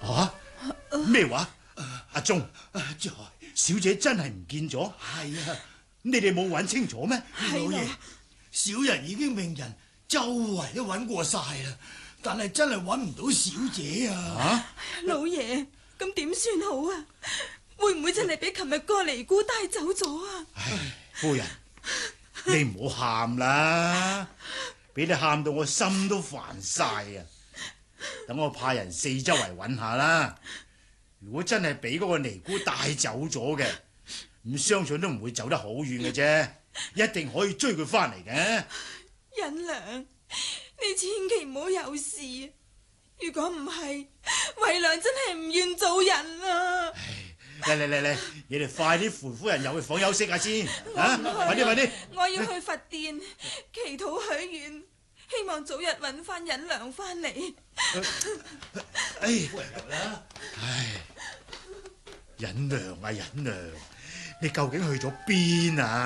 吓？咩話？阿忠， 在小姐真係唔見咗？ 係啊， 你哋冇揾清楚咩？ 老爺，小人已經命人周圍都揾過晒啦，但係真係揾唔到小姐啊！ 老爺，咁點算好啊？會唔會真係俾琴日個尼姑帶走咗啊？ 唉，夫人，你唔好喊啦，俾你喊到我心都煩晒啊！等我派人四周圍揾下啦。如果真係俾嗰個尼姑帶走咗嘅，咁相信都唔會走得好遠嘅啫，一定可以追佢翻嚟嘅。 忍娘，你千祈唔好有事，如果唔係，慧娘真係唔願做人啊！ 嚟，你哋快啲扶夫人入去房休息下先，快啲！ 我要去佛殿祈禱許願，希望早日揾翻忍娘翻嚟。 唉，忍娘啊，忍娘，你究竟去咗邊啊？